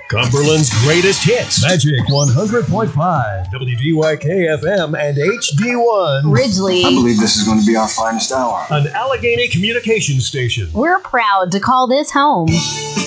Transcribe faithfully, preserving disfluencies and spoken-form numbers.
Cumberland's greatest hits. Magic one hundred point five. W D Y K F M and H D one. Ridgely. I believe this is going to be our finest hour. An Allegheny communications station. We're proud to call this home.